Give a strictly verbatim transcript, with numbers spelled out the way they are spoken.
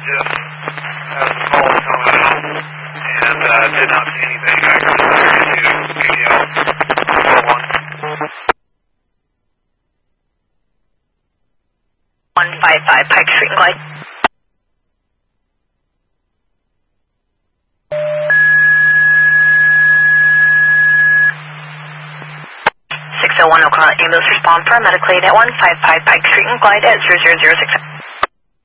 just had a call from someone else and uh, did not see anything. I heard the to A L four one. one five five Pike Street and Glide. six oh one Oklahoma ambulance respond paramedically at one five five Pike Street and Glide at zero zero zero six.